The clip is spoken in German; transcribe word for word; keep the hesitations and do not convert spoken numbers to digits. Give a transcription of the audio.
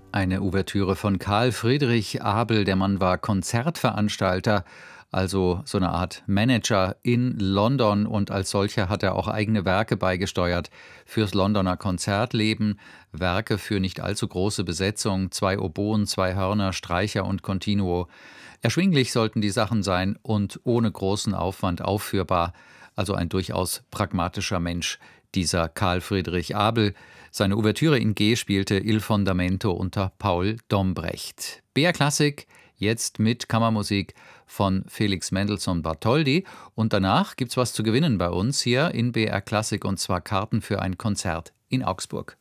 Eine Ouvertüre von Karl Friedrich Abel. Der Mann war Konzertveranstalter, also so eine Art Manager in London, und als solcher hat er auch eigene Werke beigesteuert fürs Londoner Konzertleben. Werke für nicht allzu große Besetzung, zwei Oboen, zwei Hörner, Streicher und Continuo. Erschwinglich sollten die Sachen sein und ohne großen Aufwand aufführbar. Also ein durchaus pragmatischer Mensch, dieser Karl Friedrich Abel. Seine Ouvertüre in G spielte Il Fondamento unter Paul Dombrecht. B R Klassik jetzt mit Kammermusik von Felix Mendelssohn Bartholdy. Und danach gibt's was zu gewinnen bei uns hier in B R Klassik, und zwar Karten für ein Konzert in Augsburg.